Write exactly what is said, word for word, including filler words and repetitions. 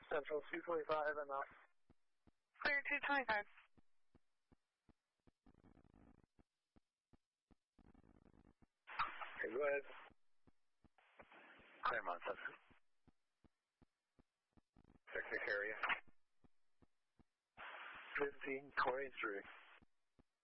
Central two twenty-five and up. Clear two twenty-five. Okay, go ahead. Claremont, Central. Picnic area. fifteen twenty-three.